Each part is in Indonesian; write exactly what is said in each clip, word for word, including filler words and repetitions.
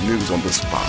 News on the spot.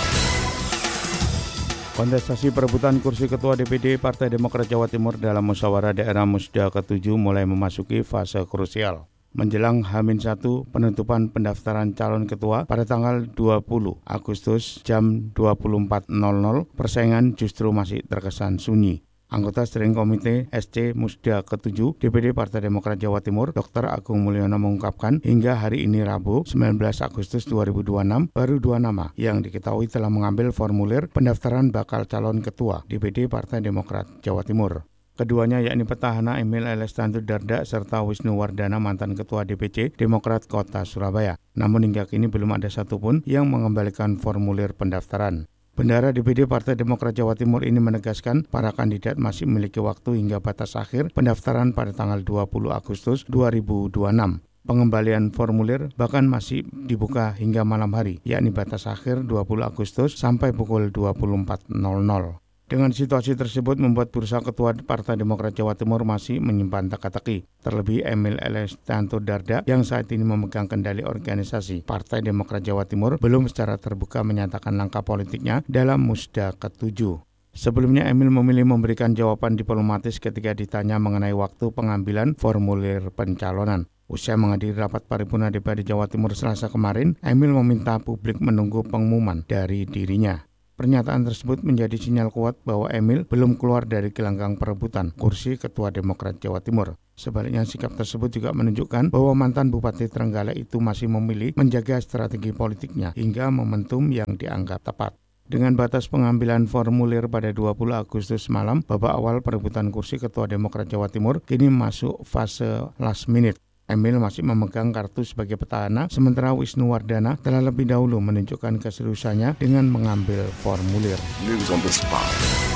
Kontestasi perebutan kursi Ketua D P D Partai Demokrat Jawa Timur dalam musyawarah daerah Musda ketujuh mulai memasuki fase krusial. Menjelang H minus satu penutupan pendaftaran calon ketua pada tanggal dua puluh Agustus jam dua puluh empat nol nol, persaingan justru masih terkesan sunyi. Anggota Steering Komite S C Musda ketujuh D P D Partai Demokrat Jawa Timur, Doktor Agung Mulyono mengungkapkan hingga hari ini Rabu sembilan belas Agustus dua ribu dua puluh enam baru dua nama yang diketahui telah mengambil formulir pendaftaran bakal calon ketua D P D Partai Demokrat Jawa Timur. Keduanya yakni petahana Emil Elias Tantowi Dardak serta Wisnu Wardana mantan Ketua D P C Demokrat Kota Surabaya. Namun hingga kini belum ada satupun yang mengembalikan formulir pendaftaran. Bendahara D P D Partai Demokrat Jawa Timur ini menegaskan para kandidat masih memiliki waktu hingga batas akhir pendaftaran pada tanggal dua puluh Agustus dua ribu dua puluh enam. Pengembalian formulir bahkan masih dibuka hingga malam hari, yakni batas akhir dua puluh Agustus sampai pukul dua puluh empat nol nol. Dengan situasi tersebut membuat bursa ketua Partai Demokrat Jawa Timur masih menyimpan teka-teki. Terlebih Emil Elias Tantowi Dardak yang saat ini memegang kendali organisasi Partai Demokrat Jawa Timur belum secara terbuka menyatakan langkah politiknya dalam Musda ketujuh. Sebelumnya Emil memilih memberikan jawaban diplomatis ketika ditanya mengenai waktu pengambilan formulir pencalonan. Usai menghadiri rapat paripurna D P R D Jawa Timur Selasa kemarin, Emil meminta publik menunggu pengumuman dari dirinya. Pernyataan tersebut menjadi sinyal kuat bahwa Emil belum keluar dari gelanggang perebutan kursi Ketua Demokrat Jawa Timur. Sebaliknya sikap tersebut juga menunjukkan bahwa mantan Bupati Trenggalek itu masih memilih menjaga strategi politiknya hingga momentum yang dianggap tepat. Dengan batas pengambilan formulir pada dua puluh Agustus malam, babak awal perebutan kursi Ketua Demokrat Jawa Timur kini masuk fase last minute. Emil masih memegang kartu sebagai petahana, sementara Wisnu Wardana telah lebih dahulu menunjukkan keseriusannya dengan mengambil formulir. News on the spot.